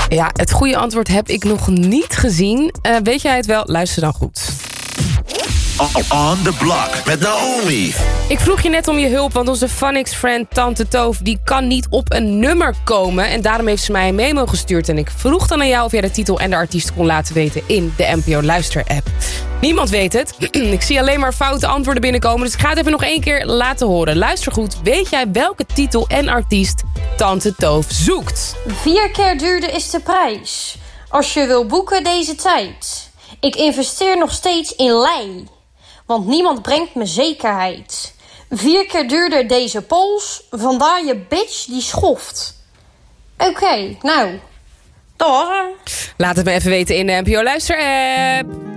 Ja, het goede antwoord heb ik nog niet gezien. Weet jij het wel? Luister dan goed. On the Block met Naomi. Ik vroeg je net om je hulp, want onze Phonics-friend Tante Toof die kan niet op een nummer komen. En daarom heeft ze mij een memo gestuurd. En ik vroeg dan aan jou of jij de titel en de artiest kon laten weten in de NPO Luister-app. Niemand weet het. Ik zie alleen maar foute antwoorden binnenkomen. Dus ik ga het even nog 1 keer laten horen. Luister goed. Weet jij welke titel en artiest Tante Toof zoekt? 4 keer duurder is de prijs. Als je wil boeken deze tijd. Ik investeer nog steeds in lei. Want niemand brengt me zekerheid. 4 keer duurder deze pols. Vandaar je bitch die schoft. Oké, nou. Dat was hem. Laat het me even weten in de NPO Luister-app.